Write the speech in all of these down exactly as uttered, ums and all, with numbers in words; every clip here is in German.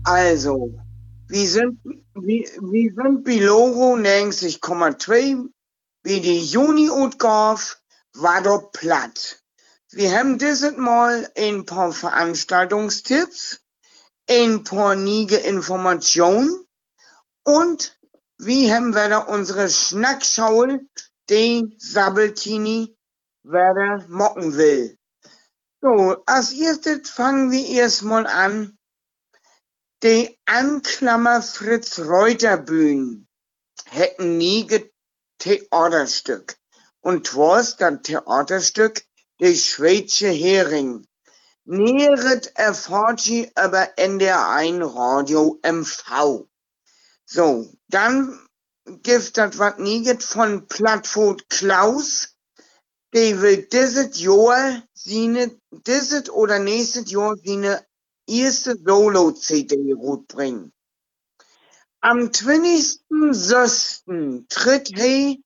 Also, wir sind, wir, wir sind bei Logo neunzig Komma zwei, wie die Juni-Utgabe war doch platt. Wir haben dieses Mal ein paar Veranstaltungstipps, ein paar niege Informationen und wie haben wir da unsere Schnackschaul, den Sabbeltini, wer da mocken will. So, als erstes fangen wir erstmal an. Die Anklammer Fritz Reuter Bühnen hätten nie Theaterstück. Und twas das Theaterstück Die Schweizer Hering. Näheret erfahrt sie aber N D R eins Radio M V. So, dann gibt das wat nieget von Plattfurt Klaus. Die will dieses Jahr seine, dieses oder nächstes Jahr seine erste Solo-C D rausbringen. Am zwanzigsten sechsten tritt he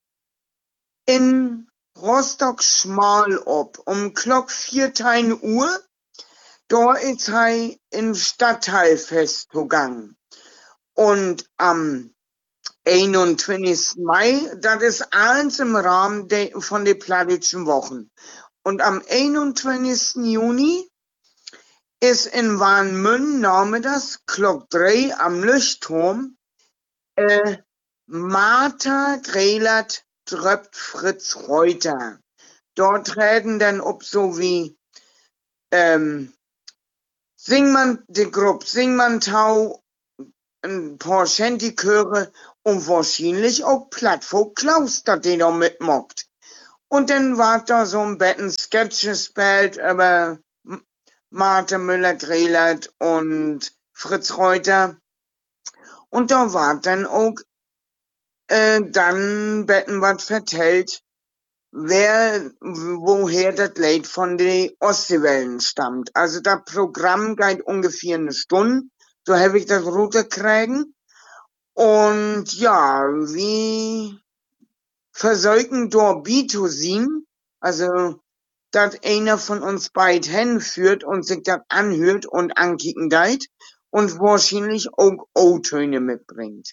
in Rostock-Schmal op, um Glock vierzehn Uhr. Da ist he im Stadtteilfest gegangen. Und am einundzwanzigsten Mai, das ist alles im Rahmen de, von den Plattdeutschen Wochen. Und am einundzwanzigsten Juni ist in Warnemünde nachmittags Glock drei am Leuchtturm äh, Martha Grelert tröpft Fritz Reuter. Dort treten dann ob so wie ähm, Singmann, die Gruppe Singmanntau, ein paar Shanty-Chöre und wahrscheinlich auch Plattfolk Klaus, dat den da mitmockt. Und dann war da so ein Betten Sketch gespielt über Martha Müller-Grelert und Fritz Reuter. Und da war dann auch äh, dann Betten wat vertellt, wer, woher das Lied von den Ostseewellen stammt. Also das Programm geht ungefähr eine Stunde, so habe ich das runterkriegen. Und ja, wie versäugen dort Bitosin, also dass einer von uns beid hinführt und sich das anhört und ankicken deit und wahrscheinlich auch O-Töne mitbringt.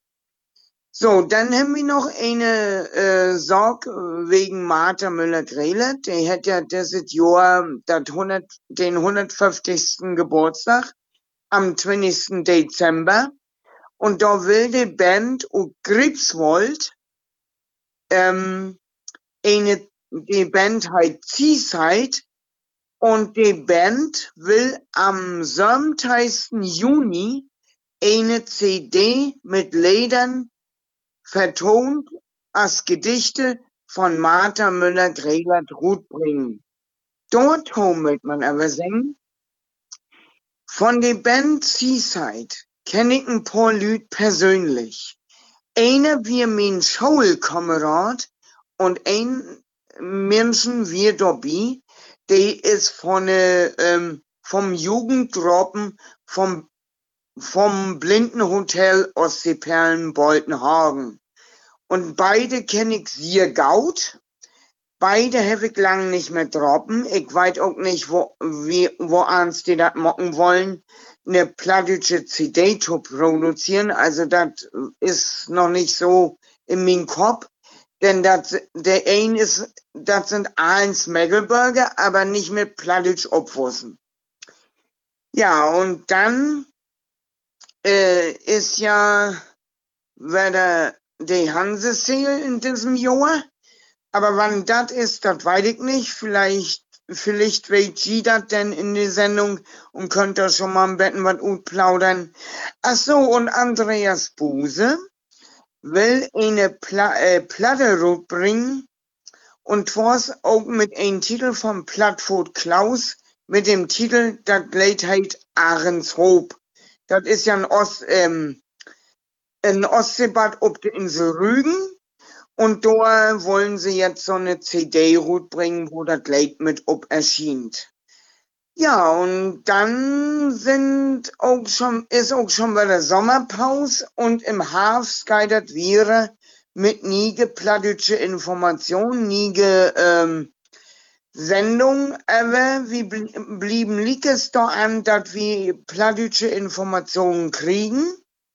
So, dann haben wir noch eine äh, Sorg wegen Martha Müller-Grelert. Die hat ja dieses Jahr dat hundert, den hundertfünfzigsten Geburtstag am zwanzigsten Dezember. Und da will die Band u Gripswold, ähm, eine, die Band heißt Seaside, und die Band will am siebzehnten Juni eine C D mit Liedern vertont als Gedichte von Martha Müller-Grelert bringen. Dort wird man aber singen. Von der Band Seaside kenne ich ein paar Lüd persönlich. Einer wie mein Schulkamerad und ein Menschen wie dabei, der ist von äh, ähm, vom Jugendgruppen vom vom Blindenhotel Ostseeperlen-Boltenhagen. Und beide kenne ich sehr gut. Beide habe ich lang nicht mehr droppen. Ich weiß auch nicht, wo, wie, wo ans die das mocken wollen, eine plattdeutsche C D zu produzieren. Also das ist noch nicht so in meinem Kopf. Denn das, der ein ist, das sind eins Megalburger, aber nicht mit plattdeutsch Obwussen. Ja, und dann äh, ist ja wieder die Hanseseel in diesem Jahr. Aber wann das ist, das weiß ich nicht. Vielleicht, vielleicht weiß sie das denn in die Sendung und könnt da schon mal am Betten was gut plaudern. Ach so, und Andreas Buse will eine Pla äh, Platte bringen und zwar auch mit einem Titel von Plattfurt Klaus mit dem Titel, das Lied heißt Ahrenshoop. Das ist ja ein Ost, ähm, ein Ostseebad auf der Insel Rügen. Und da wollen sie jetzt so eine C D bringen, wo das Lied mit ob erscheint. Ja, und dann sind auch schon, ist auch schon bei der Sommerpause und im Herbst geht das wieder mit niege plattdeutsche Informationen, niege, ähm, Sendung, aber wir bl blieben liegt es da an, dass wir plattdeutsche Informationen kriegen.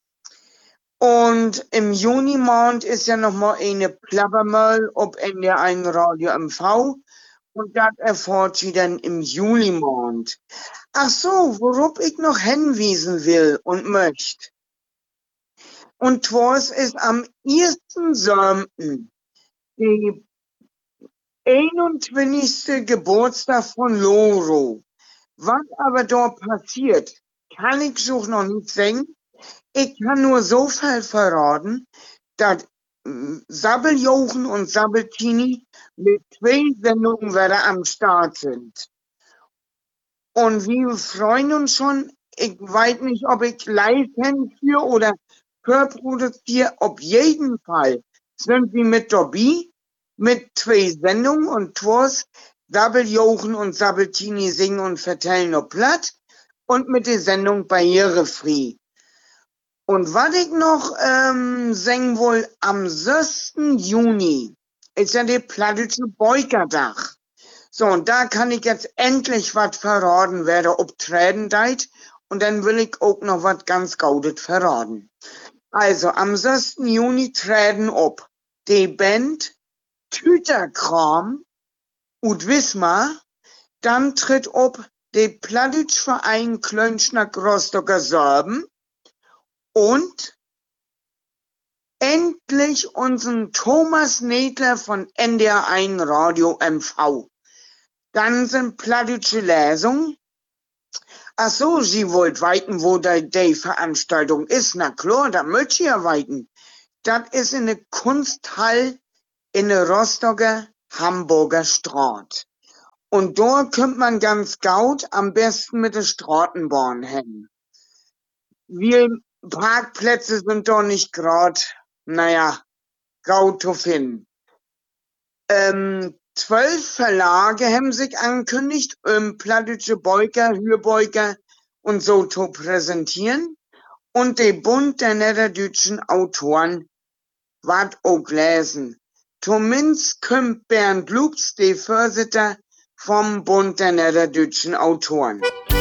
Und im Junimond ist ja noch mal eine Plappermöll ob N D R eins Radio M V. Und das erfahrt sie dann im Julimond. Ach so, worauf ich noch hinwiesen will und möchte. Und zwar ist am ersten siebten die einundzwanzigste Geburtstag von Loro. Was aber dort passiert, kann ich so noch nicht sagen. Ich kann nur so viel verraten, dass Sabbeljochen und Sabbeltini mit zwei Sendungen wieder am Start sind. Und wir freuen uns schon. Ich weiß nicht, ob ich live hinführe oder vorproduziere. Auf jeden Fall sind wir mit dabei, mit zwei Sendungen und Tors, Sabbeljochen und Sabbeltini singen und vertellen noch platt und mit der Sendung Barrierefrei. Und was ich noch ähm, sagen will, am sechsten Juni ist ja der plattdeutsche Beukertag. So, und da kann ich jetzt endlich was verraten, wer da obtreten deit. Und dann will ich auch noch was ganz Gaudet verraten. Also, am sechsten Juni treten ob die Band Tüterkram und Wismar. Dann tritt ob der Plattdeutsche Verein Klönschnack Rostocker Sorben. Und endlich unseren Thomas Nedler von N D R eins Radio M V. Dann sind plattdeutsche Lesungen. Ach so, Sie wollt weiten, wo da die Veranstaltung ist. Na klar, da möcht ihr weiten. Das ist in der Kunsthall in der Rostocker Hamburger Straat. Und dort kommt man ganz gaut, am besten mit der Straßenbahn hin. Wir Parkplätze sind doch nicht grad, naja, gaut zu finden. Ähm, zwölf Verlage haben sich angekündigt, um plattdeutsche Beuker, Hürbeuker und so zu präsentieren. Und der Bund der niederdeutschen Autoren ward auch lesen. Zumindest kommt Bernd Lubs, der Vorsitter vom Bund der niederdeutschen Autoren.